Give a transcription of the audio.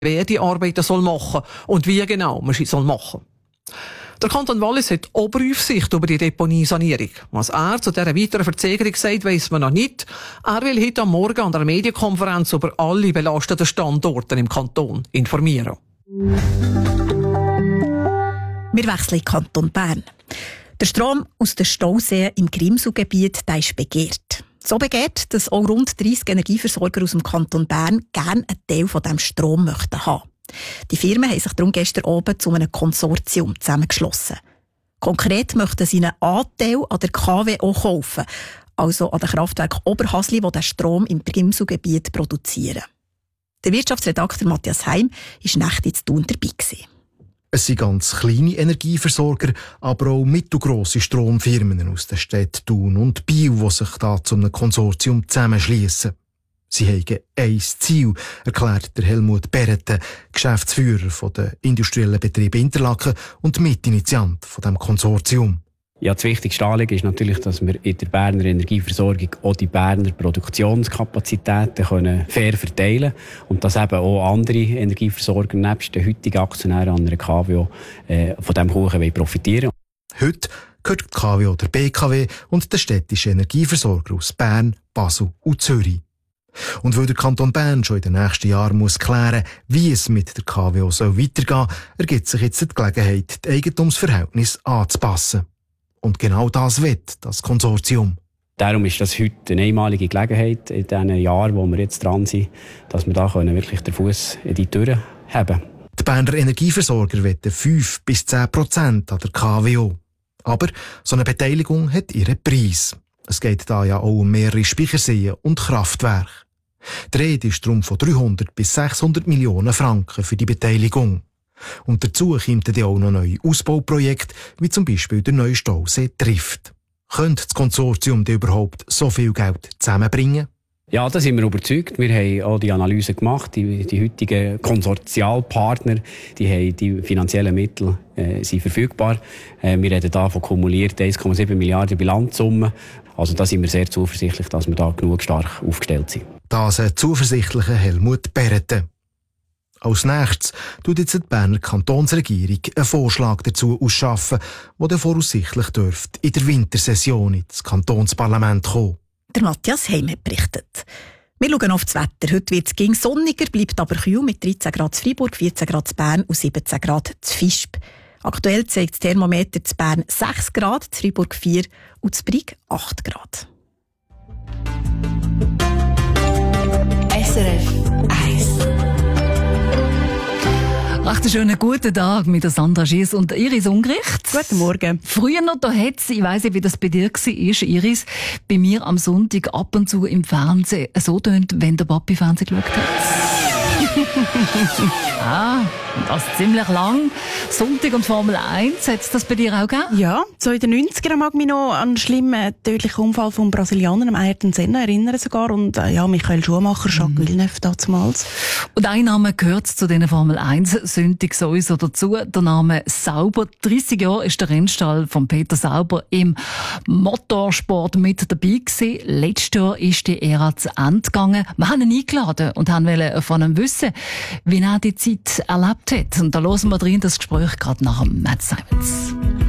wer die Arbeiten soll machen und wie genau man sie soll machen. Der Kanton Wallis hat Oberaufsicht über die Deponiesanierung. Was er zu dieser weiteren Verzögerung sagt, weiss man noch nicht. Er will heute am Morgen an der Medienkonferenz über alle belasteten Standorte im Kanton informieren. Wir wechseln in den Kanton Bern. Der Strom aus den Stauseen im Grimselgebiet ist begehrt. So begehrt, dass auch rund 30 Energieversorger aus dem Kanton Bern gerne einen Teil von diesem Strom möchten haben. Die Firmen haben sich darum gestern oben zu einem Konsortium zusammengeschlossen. Konkret möchten sie einen Anteil an der KWO kaufen, also an den Kraftwerk Oberhasli, die den Strom im Grimselgebiet produzieren. Der Wirtschaftsredakteur Matthias Heim war Nächte zu Thun dabei. Es sind ganz kleine Energieversorger, aber auch mittelgrosse Stromfirmen aus den Städten Thun und Biel, die sich da zu einem Konsortium zusammenschliessen. Sie haben ein Ziel, erklärt der Helmut Berete, Geschäftsführer der industriellen Betriebe Interlaken und Mitinitiant von dem Konsortium. Ja, das wichtigste Anliegen ist natürlich, dass wir in der Berner Energieversorgung auch die Berner Produktionskapazitäten fair verteilen können und dass eben auch andere Energieversorger nebst den heutigen Aktionären an einer KWO von diesem Kuchen profitieren. Heute gehört die KWO der BKW und der städtische Energieversorger aus Bern, Basel und Zürich. Und weil der Kanton Bern schon in den nächsten Jahren muss klären, wie es mit der KWO weitergehen soll, ergibt sich jetzt die Gelegenheit, die Eigentumsverhältnisse anzupassen. Und genau das will das Konsortium. Darum ist das heute eine einmalige Gelegenheit in diesen Jahren, wo wir jetzt dran sind, dass wir da wirklich den Fuß in die Tür haben. Die Berner Energieversorger wollen 5-10% an der KWO. Aber so eine Beteiligung hat ihren Preis. Es geht da ja auch um mehrere Speicherseen und Kraftwerke. Die Rede ist darum von 300 bis 600 Millionen Franken für die Beteiligung. Und dazu kommen dann auch noch neue Ausbauprojekte, wie zum Beispiel der neue Stausee Trift. Könnte das Konsortium denn überhaupt so viel Geld zusammenbringen? Ja, da sind wir überzeugt. Wir haben auch die Analyse gemacht. Die heutigen Konsortialpartner, die haben die finanziellen Mittel sind verfügbar. Wir reden da von kumuliert 1,7 Milliarden Bilanzsumme. Also da sind wir sehr zuversichtlich, dass wir da genug stark aufgestellt sind. Das ein zuversichtlicher Helmut Berete. Als nächstes tut jetzt die Berner Kantonsregierung einen Vorschlag dazu ausschaffen, der dann voraussichtlich dürfte in der Wintersession ins Kantonsparlament kommen. Der Matthias Heim hat berichtet. Wir schauen auf das Wetter. Heute wird es sonniger, bleibt aber kühl mit 13 Grad zu Freiburg, 14 Grad zu Bern und 17 Grad zu Visp. Aktuell zeigt das Thermometer zu Bern 6 Grad, zu Freiburg 4 und zu Brig 8 Grad. SRF 1. Recht einen schönen guten Tag mit der Sandra Schiess und Iris Ungericht. Guten Morgen. Früher noch, da hat's, ich weiss nicht, wie das bei dir war, Iris, bei mir am Sonntag ab und zu im Fernsehen so tönt, wenn der Papi Fernsehen geschaut hat. Das ziemlich lang. Sonntag und Formel 1, hat es das bei dir auch gegeben? Ja, so in den 90ern mag ich mich noch an einen schlimmen tödlichen Unfall vom Brasilianer, am Ayrton Senna, erinnern sogar. Und Michael Schumacher, Jacques Villeneuve damals. Und ein Name gehört zu diesen Formel 1 Sündig sowieso dazu, der Name Sauber. 30 Jahre ist der Rennstall von Peter Sauber im Motorsport mit dabei gewesen. Letztes Jahr ist die Ära zu Ende gegangen. Wir haben ihn eingeladen und wollten von ihm wissen, wie er die Zeit erlebt hat. Und da hören wir drin das Gespräch gerade nach dem Matt Simons.